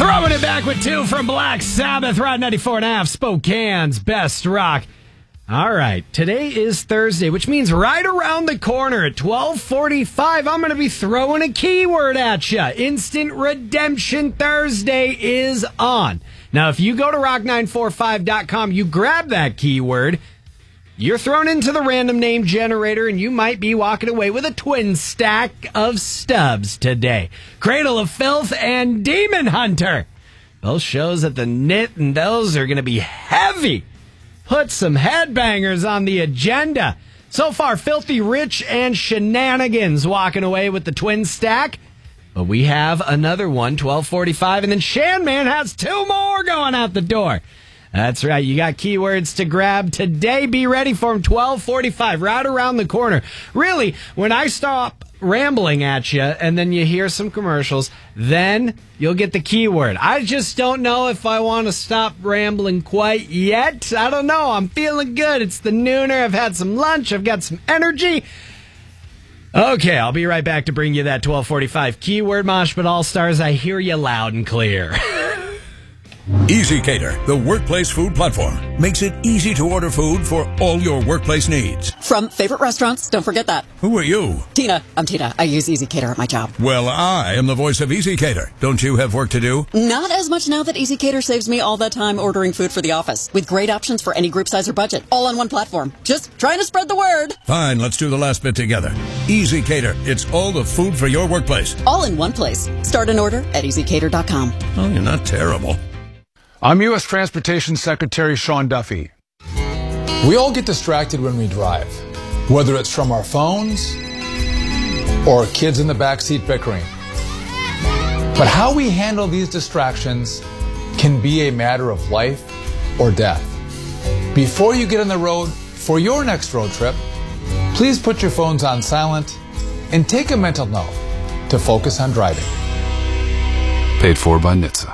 Throwing it back with two from Black Sabbath, Rod 94.5, Spokane's best rock. All right, today is Thursday, which means right around the corner at 12:45, I'm going to be throwing a keyword at you. Instant Redemption Thursday is on. Now, if you go to rock945.com, you grab that keyword, you're thrown into the random name generator, and you might be walking away with a twin stack of stubs today. Cradle of Filth and Demon Hunter. Both shows at the Knit, and those are going to be heavy. Put some headbangers on the agenda. So far, Filthy Rich and Shenanigans walking away with the twin stack. But we have another one, 12:45, and then Shanman has two more going out the door. That's right. You got keywords to grab today. Be ready for them. 12:45, right around the corner. Really, when I stop rambling at you and then you hear some commercials, then you'll get the keyword. I just don't know if I want to stop rambling quite yet. I don't know. I'm feeling good. It's the nooner. I've had some lunch. I've got some energy. Okay, I'll be right back to bring you that 12:45 keyword, Mosh Pit All-Stars. I hear you loud and clear. EasyCater, the workplace food platform, makes it easy to order food for all your workplace needs. From favorite restaurants, don't forget that. Who are you? Tina. I'm Tina. I use EasyCater at my job. Well, I am the voice of EasyCater. Don't you have work to do? Not as much now that EasyCater saves me all that time ordering food for the office. With great options for any group size or budget. All on one platform. Just trying to spread the word. Fine, let's do the last bit together. EasyCater. It's all the food for your workplace. All in one place. Start an order at easycater.com. Oh, you're not terrible. I'm U.S. Transportation Secretary Sean Duffy. We all get distracted when we drive, whether it's from our phones or kids in the backseat bickering. But how we handle these distractions can be a matter of life or death. Before you get on the road for your next road trip, please put your phones on silent and take a mental note to focus on driving. Paid for by NHTSA.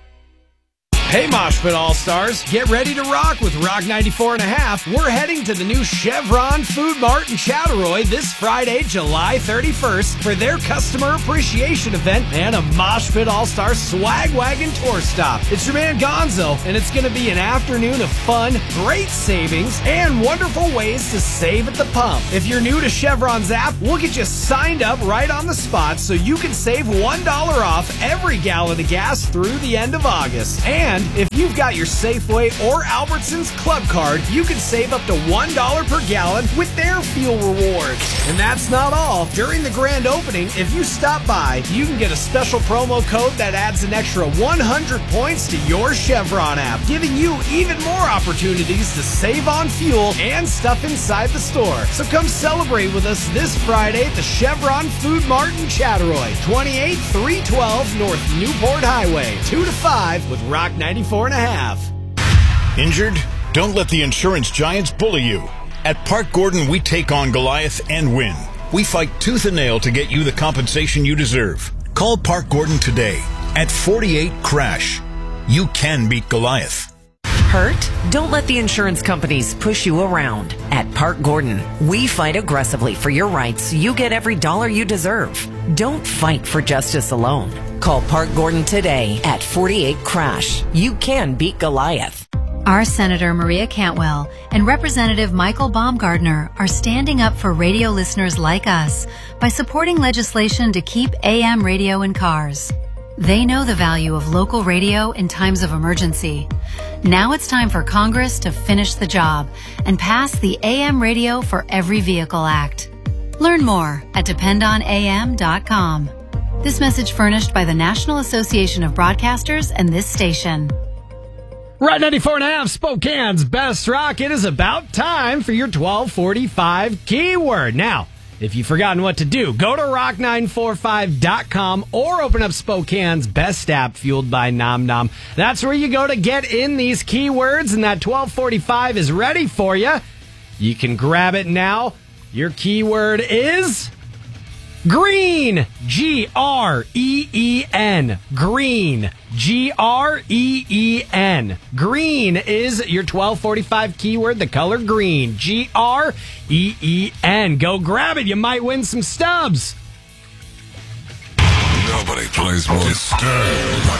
Hey, Mosh Pit All-Stars, get ready to rock with Rock 94.5. We're heading to the new Chevron Food Mart in Chattaroy this Friday, July 31st, for their customer appreciation event and a Mosh Pit All-Star swag wagon tour stop. It's your man Gonzo, and it's going to be an afternoon of fun, great savings, and wonderful ways to save at the pump. If you're new to Chevron's app, we'll get you signed up right on the spot so you can save $1 off every gallon of gas through the end of August. And if you've got your Safeway or Albertsons Club card, you can save up to $1 per gallon with their fuel rewards. And that's not all. During the grand opening, if you stop by, you can get a special promo code that adds an extra 100 points to your Chevron app, giving you even more opportunities to save on fuel and stuff inside the store. So come celebrate with us this Friday at the Chevron Food Mart in Chattaroy, 28312 North Newport Highway, 2 to 5 with Rock 94.5. Injured? Don't let the insurance giants bully you. At Park Gordon, we take on Goliath and win. We fight tooth and nail to get you the compensation you deserve. Call Park Gordon today at 48-CRASH. You can beat Goliath. Hurt? Don't let the insurance companies push you around. At Park Gordon, we fight aggressively for your rights so you get every dollar you deserve. Don't fight for justice alone. Call Park Gordon today at 48-CRASH. You can beat Goliath. Our Senator Maria Cantwell and Representative Michael Baumgardner are standing up for radio listeners like us by supporting legislation to keep AM radio in cars. They know the value of local radio in times of emergency. Now it's time for Congress to finish the job and pass the AM Radio for Every Vehicle Act. Learn more at dependonam.com. This message furnished by the National Association of Broadcasters and this station. Right 94.5, Spokane's best rock. It is about time for your 1245 keyword. Now, if you've forgotten what to do, go to rock945.com or open up Spokane's best app, fueled by Nom Nom. That's where you go to get in these keywords, and that 1245 is ready for you. You can grab it now. Your keyword is green. Green. Green. Green. Green is your 1245 keyword, the color green. Green. Go grab it. You might win some stubs. Nobody plays more.